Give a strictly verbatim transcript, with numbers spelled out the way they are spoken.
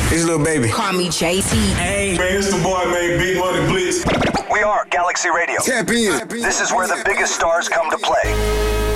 It's Lil Baby. Call me J T. Hey, man, it's the boy, man, Big Money Blitz. We are Galaxy Radio. Tap in. This is where the biggest stars come to play.